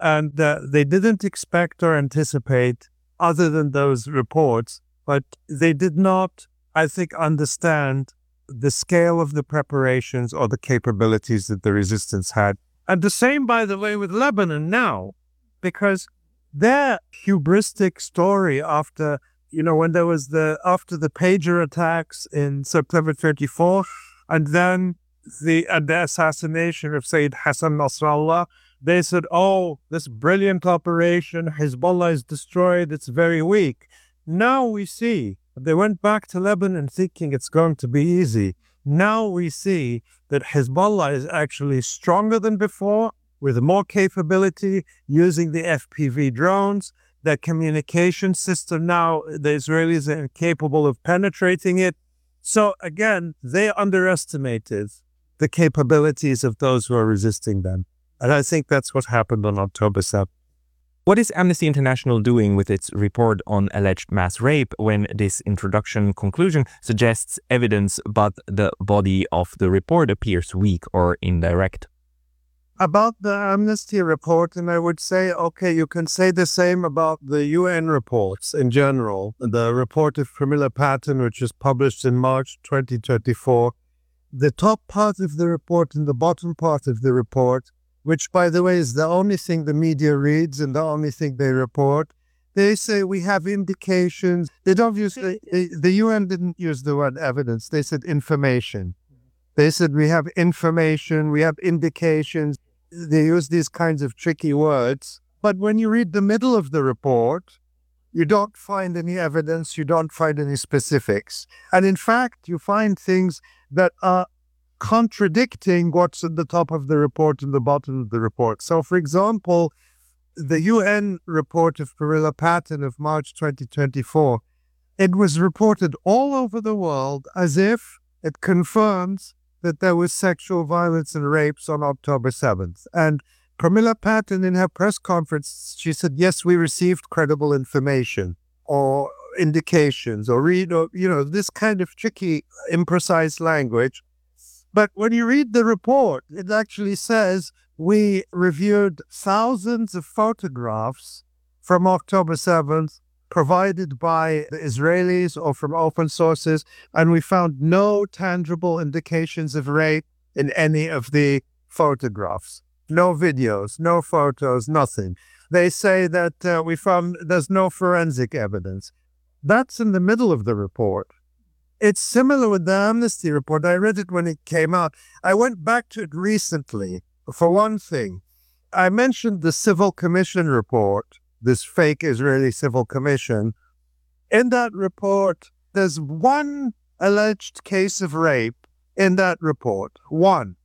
And they didn't expect or anticipate other than those reports, but they did not, I think, understand the scale of the preparations or the capabilities that the resistance had. And the same, by the way, with Lebanon now, because their hubristic story after, when there was after the pager attacks in September 34th, and then the assassination of Sayyid Hassan Nasrallah, they said, oh, this brilliant operation, Hezbollah is destroyed, it's very weak. Now we see, they went back to Lebanon thinking it's going to be easy. Now we see that Hezbollah is actually stronger than before, with more capability, using the FPV drones. Their communication system now, the Israelis are incapable of penetrating it. So again, they underestimated the capabilities of those who are resisting them. And I think that's what happened on October 7th. What is Amnesty International doing with its report on alleged mass rape when this introduction conclusion suggests evidence but the body of the report appears weak or indirect? About the Amnesty report, and I would say, okay, you can say the same about the UN reports in general. The report of Pramila Patten, which was published in March 2024, the top part of the report and the bottom part of the report, which, by the way, is the only thing the media reads and the only thing they report. They say we have indications. They don't use the UN didn't use the word evidence. They said information. They said we have information, we have indications. They use these kinds of tricky words. But when you read the middle of the report, you don't find any evidence, you don't find any specifics. And in fact, you find things that are contradicting what's at the top of the report and the bottom of the report. So, for example, the UN report of Pramila Patten of March 2024, it was reported all over the world as if it confirms that there was sexual violence and rapes on October 7th. And Pramila Patten, in her press conference, she said, yes, we received credible information or indications or this kind of tricky, imprecise language. But when you read the report, it actually says we reviewed thousands of photographs from October 7th provided by the Israelis or from open sources, and we found no tangible indications of rape in any of the photographs. No videos, no photos, nothing. They say that we found there's no forensic evidence. That's in the middle of the report. It's similar with the Amnesty report. I read it when it came out. I went back to it recently. For one thing, I mentioned the Civil Commission report, this fake Israeli Civil Commission. In that report, there's one alleged case of rape in that report. One.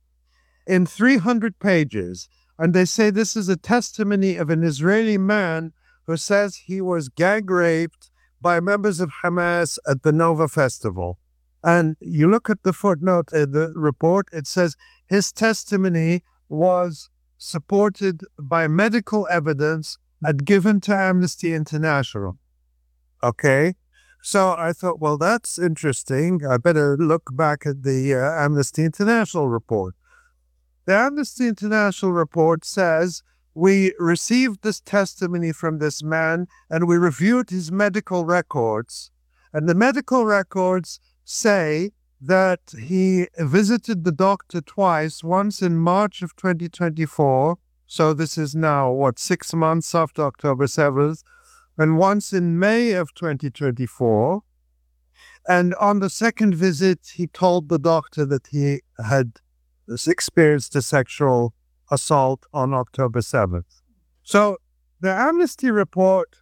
In 300 pages. And they say this is a testimony of an Israeli man who says he was gang raped by members of Hamas at the Nova Festival. And you look at the footnote in the report, it says his testimony was supported by medical evidence and given to Amnesty International. Okay? So I thought, well, that's interesting. I better look back at the Amnesty International report. The Amnesty International report says, we received this testimony from this man and we reviewed his medical records. And the medical records say that he visited the doctor twice, once in March of 2024. So this is now, 6 months after October 7th, and once in May of 2024. And on the second visit, he told the doctor that he had experienced a sexual assault on October 7th. So the Amnesty report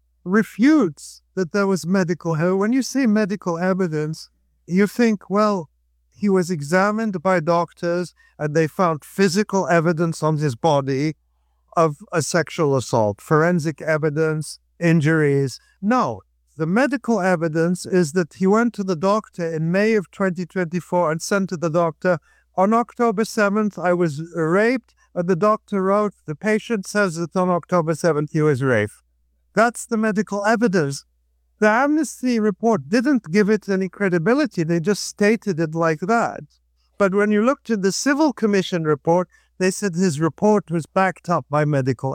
refutes that there was medical evidence. When you say medical evidence, you think, well, he was examined by doctors and they found physical evidence on his body of a sexual assault, forensic evidence, injuries. No, the medical evidence is that he went to the doctor in May of 2024 and said to the doctor, on October 7th, I was raped. And the doctor wrote, the patient says that on October 7th he was raped. That's the medical evidence. The Amnesty report didn't give it any credibility. They just stated it like that. But when you looked at the Civil Commission report, they said his report was backed up by medical